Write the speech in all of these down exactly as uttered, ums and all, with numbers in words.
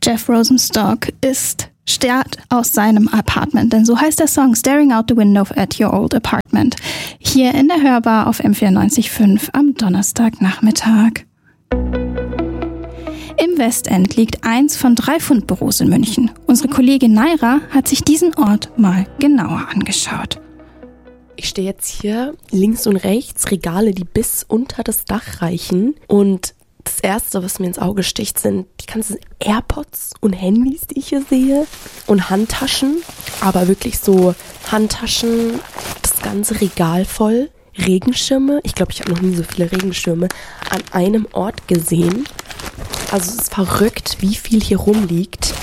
Jeff Rosenstock ist starrt aus seinem Apartment, denn so heißt der Song Staring Out the Window at Your Old Apartment. Hier in der Hörbar auf M vierundneunzig Komma fünf am Donnerstagnachmittag. Im Westend liegt eins von drei Fundbüros in München. Unsere Kollegin Naira hat sich diesen Ort mal genauer angeschaut. Ich stehe jetzt hier links und rechts, Regale, die bis unter das Dach reichen. Und das Erste, was mir ins Auge sticht, sind die ganzen AirPods und Handys, die ich hier sehe. Und Handtaschen, aber wirklich so Handtaschen, das ganze Regal voll. Regenschirme, ich glaube, ich habe noch nie so viele Regenschirme an einem Ort gesehen. Also es ist verrückt, wie viel hier rumliegt.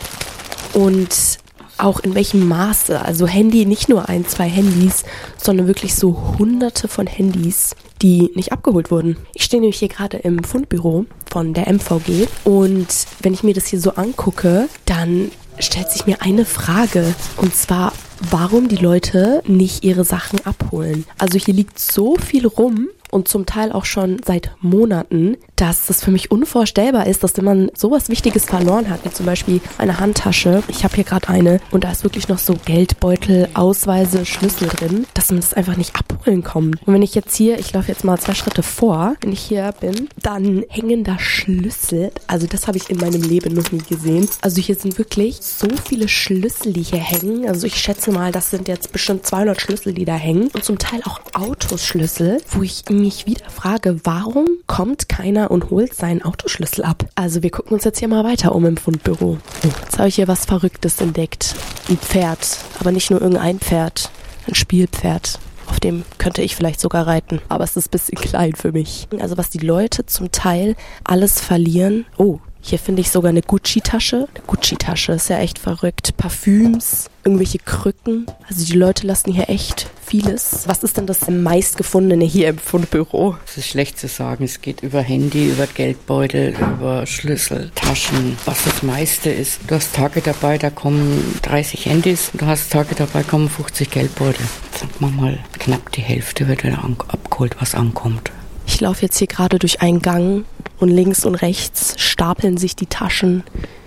Und auch in welchem Maße. Also Handy, nicht nur ein, zwei Handys, sondern wirklich so hunderte von Handys, die nicht abgeholt wurden. Ich stehe nämlich hier gerade im Fundbüro von der M V G und wenn ich mir das hier so angucke, dann stellt sich mir eine Frage, und zwar, warum die Leute nicht ihre Sachen abholen. Also hier liegt so viel rum und zum Teil auch schon seit Monaten, dass das für mich unvorstellbar ist, dass wenn man sowas Wichtiges verloren hat, wie zum Beispiel eine Handtasche, ich habe hier gerade eine und da ist wirklich noch so Geldbeutel, Ausweise, Schlüssel drin, dass man das einfach nicht abholen kommt. Und wenn ich jetzt hier, ich laufe jetzt mal zwei Schritte vor, wenn ich hier bin, dann hängen da Schlüssel, also das habe ich in meinem Leben noch nie gesehen. Also hier sind wirklich so viele Schlüssel, die hier hängen, also ich schätze mal, das sind jetzt bestimmt zweihundert Schlüssel, die da hängen und zum Teil auch Autoschlüssel, wo ich mich wieder frage, warum kommt keiner und holt seinen Autoschlüssel ab? Also wir gucken uns jetzt hier mal weiter um im Fundbüro. Jetzt habe ich hier was Verrücktes entdeckt. Ein Pferd, aber nicht nur irgendein Pferd, ein Spielpferd. Auf dem könnte ich vielleicht sogar reiten, aber es ist ein bisschen klein für mich. Also was die Leute zum Teil alles verlieren. Oh, hier finde ich sogar eine Gucci-Tasche. Eine Gucci-Tasche ist ja echt verrückt. Parfüms, irgendwelche Krücken. Also die Leute lassen hier echt vieles. Was ist denn das meistgefundene hier im Fundbüro? Es ist schlecht zu sagen. Es geht über Handy, über Geldbeutel, über Schlüssel, Taschen. Was das meiste ist. Du hast Tage dabei, da kommen dreißig Handys. Du hast Tage dabei, kommen fünfzig Geldbeutel. Sagen wir mal, knapp die Hälfte wird wieder abgeholt, was ankommt. Ich laufe jetzt hier gerade durch einen Gang und links und rechts stapeln sich die Taschen,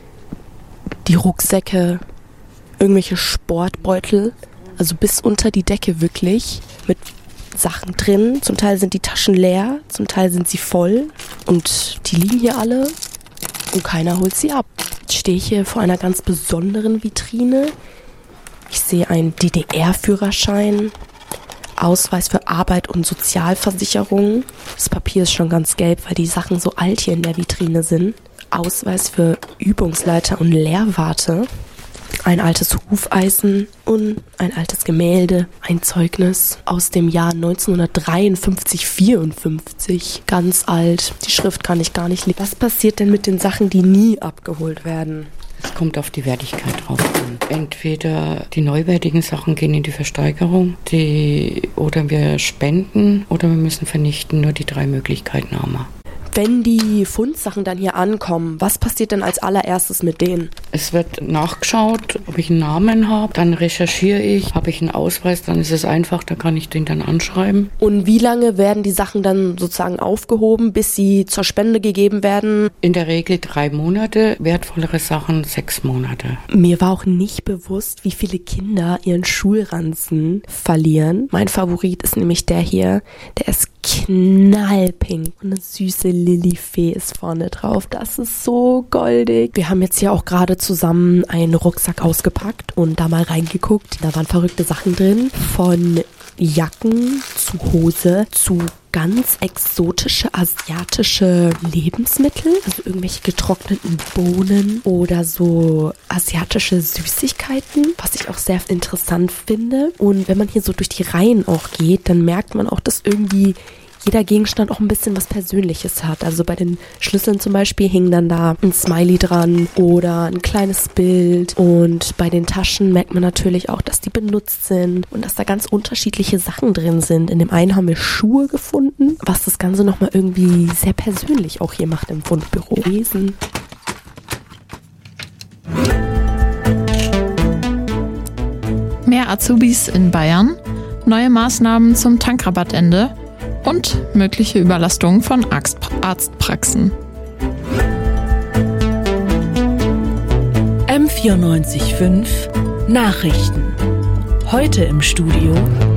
die Rucksäcke, irgendwelche Sportbeutel, also bis unter die Decke wirklich, mit Sachen drin. Zum Teil sind die Taschen leer, zum Teil sind sie voll und die liegen hier alle und keiner holt sie ab. Jetzt stehe ich hier vor einer ganz besonderen Vitrine. Ich sehe einen D D R-Führerschein, Ausweis für Arbeit und Sozialversicherung. Das Papier ist schon ganz gelb, weil die Sachen so alt hier in der Vitrine sind. Ausweis für Übungsleiter und Lehrwarte. Ein altes Hufeisen und ein altes Gemälde. Ein Zeugnis aus dem Jahr neunzehnhundertdreiundfünfzig, vierundfünfzig. Ganz alt. Die Schrift kann ich gar nicht lesen. Was passiert denn mit den Sachen, die nie abgeholt werden? Es kommt auf die Wertigkeit drauf an. Entweder die neuwertigen Sachen gehen in die Versteigerung, die, oder wir spenden oder wir müssen vernichten. Nur die drei Möglichkeiten haben wir. Wenn die Fundsachen dann hier ankommen, was passiert denn als allererstes mit denen? Es wird nachgeschaut, ob ich einen Namen habe, dann recherchiere ich, habe ich einen Ausweis, dann ist es einfach, dann kann ich den dann anschreiben. Und wie lange werden die Sachen dann sozusagen aufgehoben, bis sie zur Spende gegeben werden? In der Regel drei Monate, wertvollere Sachen sechs Monate. Mir war auch nicht bewusst, wie viele Kinder ihren Schulranzen verlieren. Mein Favorit ist nämlich der hier, der ist knallpink und eine süße Lilifee ist vorne drauf. Das ist so goldig. Wir haben jetzt hier auch gerade zusammen einen Rucksack ausgepackt und da mal reingeguckt. Da waren verrückte Sachen drin, von Jacken zu Hose zu ganz exotische asiatische Lebensmittel, also irgendwelche getrockneten Bohnen oder so asiatische Süßigkeiten, was ich auch sehr interessant finde. Und wenn man hier so durch die Reihen auch geht, dann merkt man auch, dass irgendwie jeder Gegenstand auch ein bisschen was Persönliches hat. Also bei den Schlüsseln zum Beispiel hing dann da ein Smiley dran oder ein kleines Bild. Und bei den Taschen merkt man natürlich auch, dass die benutzt sind und dass da ganz unterschiedliche Sachen drin sind. In dem einen haben wir Schuhe gefunden, was das Ganze nochmal irgendwie sehr persönlich auch hier macht im Fundbüro. Lesen. Mehr Azubis in Bayern, neue Maßnahmen zum Tankrabattende und mögliche Überlastung von Arztpraxen. M vierundneunzig Komma fünf Nachrichten. Heute im Studio